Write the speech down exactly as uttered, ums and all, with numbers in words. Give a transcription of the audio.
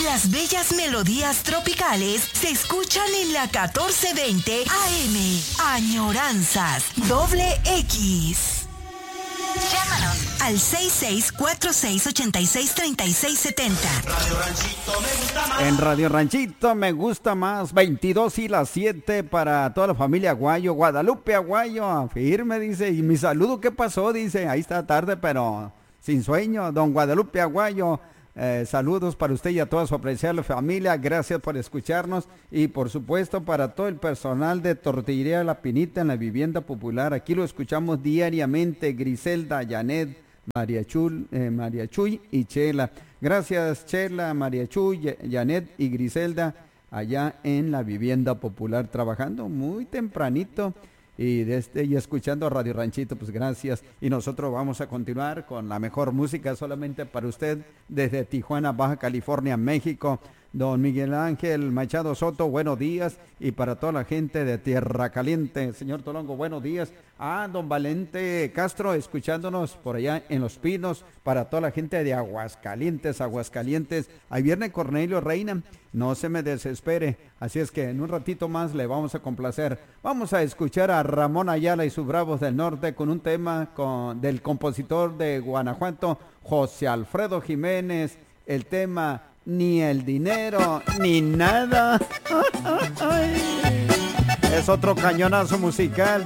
Las bellas melodías tropicales se escuchan en la catorce veinte A M. Añoranzas, doble X. Llámanos al seis seis cuatro seis ocho seis tres seis siete cero. Radio Ranchito me gusta más. En Radio Ranchito me gusta más. veintidós y las siete para toda la familia Aguayo. Guadalupe Aguayo, firme, dice. Y mi saludo, ¿qué pasó? Dice, ahí está tarde, pero sin sueño. Don Guadalupe Aguayo. Eh, saludos para usted y a toda su apreciable familia, gracias por escucharnos y por supuesto para todo el personal de Tortillería La Pinita en la Vivienda Popular, aquí lo escuchamos diariamente, Griselda, Janet, María Chuy, eh, María Chuy y Chela. Gracias Chela, María Chuy, Janet y Griselda allá en la Vivienda Popular trabajando muy tempranito. Y, desde, y escuchando Radio Ranchito, pues gracias. Y nosotros vamos a continuar con la mejor música solamente para usted desde Tijuana, Baja California, México. Don Miguel Ángel Machado Soto, buenos días. Y para toda la gente de Tierra Caliente, señor Tolongo, buenos días. Ah, don Valente Castro, escuchándonos por allá en Los Pinos. Para toda la gente de Aguascalientes, Aguascalientes. Ahí viene Cornelio Reina, no se me desespere. Así es que en un ratito más le vamos a complacer. Vamos a escuchar a Ramón Ayala y sus Bravos del Norte con un tema con, del compositor de Guanajuato, José Alfredo Jiménez. El tema Ni el dinero, ni nada. Es otro cañonazo musical.